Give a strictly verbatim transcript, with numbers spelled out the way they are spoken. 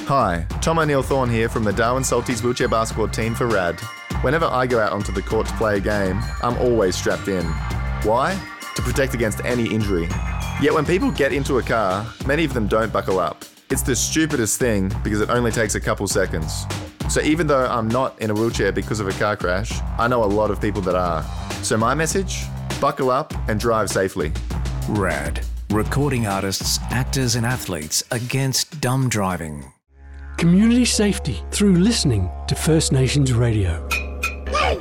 Hi, Tom O'Neill Thorne here from the Darwin Salties wheelchair basketball team for RAD. Whenever I go out onto the court to play a game, I'm always strapped in. Why? To protect against any injury. Yet when people get into a car, many of them don't buckle up. It's the stupidest thing because it only takes a couple seconds. So even though I'm not in a wheelchair because of a car crash, I know a lot of people that are. So my message? Buckle up and drive safely. RAD. Recording artists, actors and athletes against dumb driving. Community safety through listening to First Nations Radio.